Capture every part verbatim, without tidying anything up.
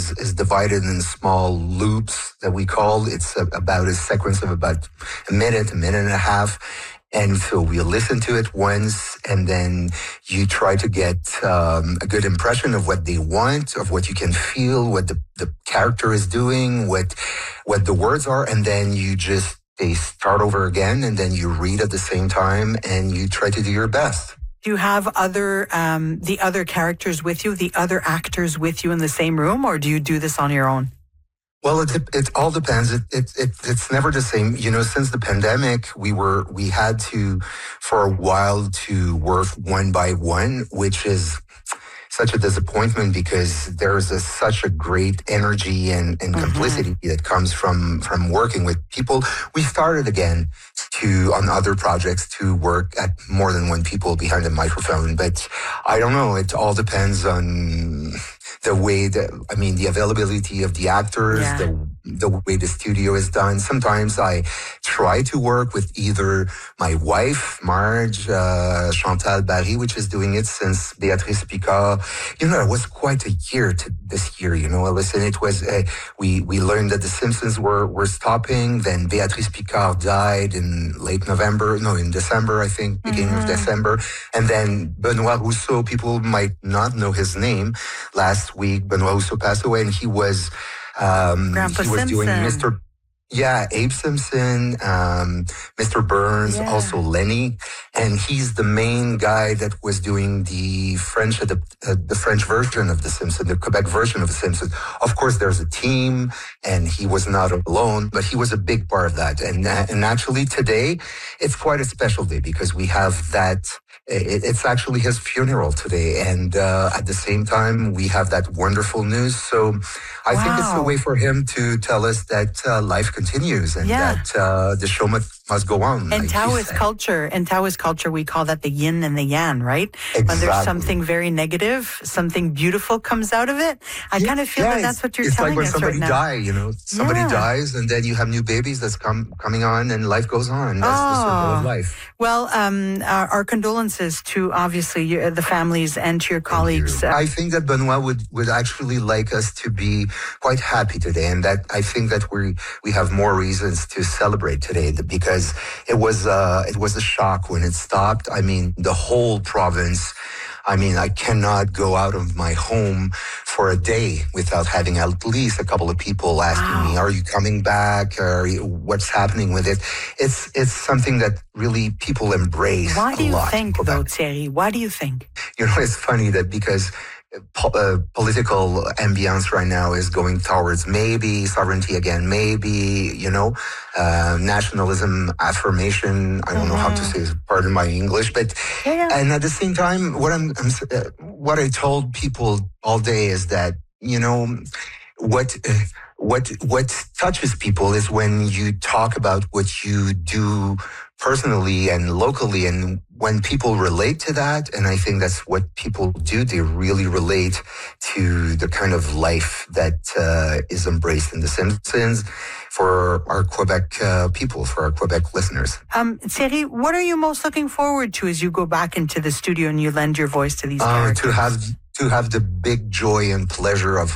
is, is divided in small loops that we call. It's a, about a sequence of about a minute, a minute and a half. And so we listen to it once, and then you try to get um, a good impression of what they want, of what you can feel, what the, the character is doing, what what the words are, and then you just, they start over again, and then you read at the same time, and you try to do your best. Do you have other um, the other characters with you, the other actors with you in the same room, or do you do this on your own? Well, it it all depends. It, it it it's never the same. You know, since the pandemic, we were we had to for a while to work one by one, which is such a disappointment because there's a, such a great energy and, and mm-hmm. complicity that comes from from working with people. We started again to on other projects to work at more than one people behind a microphone, but I don't know. It all depends on the way that, I mean, the availability of the actors, yeah. the the way the studio is done. Sometimes I try to work with either my wife, Marge, uh, Chantal Barry, which is doing it since Béatrice Picard. You know, it was quite a year to this year, you know. Listen, it was, uh, we, we learned that The Simpsons were, were stopping. Then Béatrice Picard died in late November, no, in December, I think, beginning mm-hmm. of December. And then Benoit Rousseau, people might not know his name. Last week, Benoit Rousseau passed away, and he was, Um, Grandpa he was Simpson. doing Mister Yeah, Abe Simpson, um, Mister Burns, yeah. also Lenny, and he's the main guy that was doing the French, uh, the French version of The Simpsons, the Quebec version of The Simpsons. Of course, there's a team, and he was not alone, but he was a big part of that. And, uh, and actually, today it's quite a special day because we have that. It, it's actually his funeral today, and uh, at the same time, we have that wonderful news. So, I wow. think it's a way for him to tell us that uh, life continues and yeah. that uh, the show must, must go on. And like Taoist culture, in Taoist culture, we call that the yin and the yang, right? Exactly. When there's something very negative, something beautiful comes out of it. I yeah, kind of feel yeah, that that's what you're it's telling like when us somebody right now. die, you know, somebody yeah. dies, and then you have new babies that's come coming on, and life goes on. That's oh. the circle of life. Well, um, our, our condolences to obviously your, the families and to your colleagues. You. I think that Benoit would, would actually like us to be quite happy today, and that I think that we we have more reasons to celebrate today because it was uh, it was a shock when it stopped. I mean, the whole province. I mean, I cannot go out of my home for a day without having at least a couple of people asking wow. me, "Are you coming back? Or what's happening with it?" It's it's something that really people embrace. Why do a you lot. think, though, Thierry? Why do you think? You know, it's funny that because. Po- uh, political ambience right now is going towards maybe sovereignty again, maybe, you know, uh, nationalism affirmation. I don't mm-hmm. know how to say it, pardon my English, but, yeah. and at the same time, what I'm, I'm uh, what I told people all day is that, you know, what, uh, what, what touches people is when you talk about what you do personally and locally, and when people relate to that, and I think that's what people do, they really relate to the kind of life that uh, is embraced in The Simpsons for our Quebec uh, people, for our Quebec listeners. Um, Thierry, what are you most looking forward to as you go back into the studio and you lend your voice to these uh, characters? To have, to have the big joy and pleasure of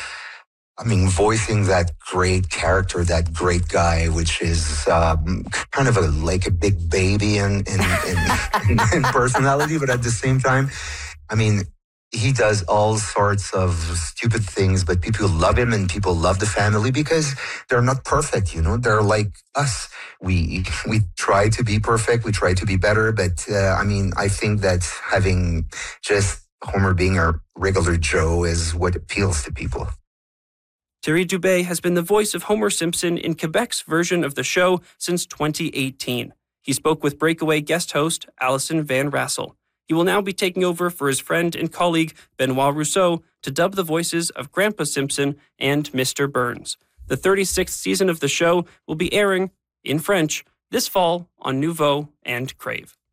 I mean, voicing that great character, that great guy, which is um, kind of a like a big baby in in, in, in in personality, but at the same time, I mean, he does all sorts of stupid things, but people love him and people love the family because they're not perfect, you know. They're like us. We we try to be perfect, we try to be better, but uh, I mean, I think that having just Homer being a regular Joe is what appeals to people. Thierry Dubé has been the voice of Homer Simpson in Quebec's version of the show since twenty eighteen. He spoke with Breakaway guest host Alison Van Rassel. He will now be taking over for his friend and colleague Benoit Rousseau to dub the voices of Grandpa Simpson and Mister Burns. The thirty-sixth season of the show will be airing, in French, this fall on Nouveau and Crave.